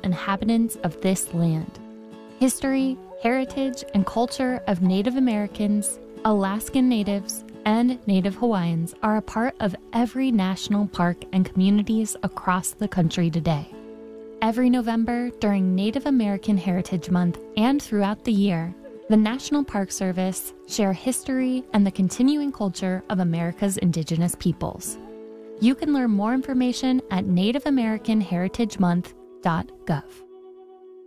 inhabitants of this land. History, heritage, and culture of Native Americans, Alaskan Natives, and Native Hawaiians are a part of every national park and communities across the country today. Every November, during Native American Heritage Month and throughout the year, the National Park Service share history and the continuing culture of America's indigenous peoples. You can learn more information at nativeamericanheritagemonth.gov.